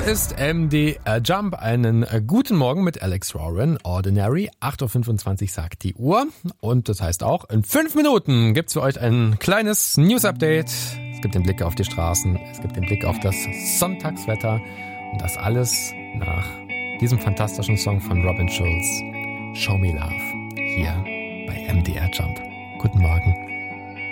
ist MDR Jump. Einen guten Morgen mit Alex Warren. Ordinary. 8.25 Uhr sagt die Uhr. Und das heißt auch, in 5 Minuten gibt's für euch ein kleines News-Update. Es gibt den Blick auf die Straßen. Es gibt den Blick auf das Sonntagswetter. Und das alles nach diesem fantastischen Song von Robin Schulz. Show Me Love. Hier bei MDR Jump. Guten Morgen.